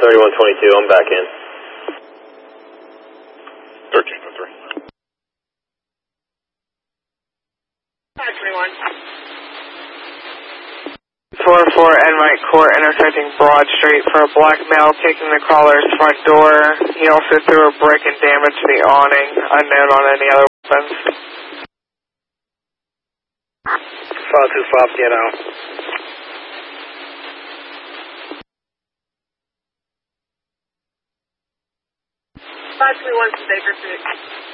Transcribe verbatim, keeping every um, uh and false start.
thirty-one twenty-two, I'm back in. thirteen oh three. five twenty-one. four oh four Enright Court intersecting Broad Street for a black male taking the crawler's front door. He also threw a brick and damaged the awning, unknown on any other weapons. five two five, get out. five twenty-one from Baker Street.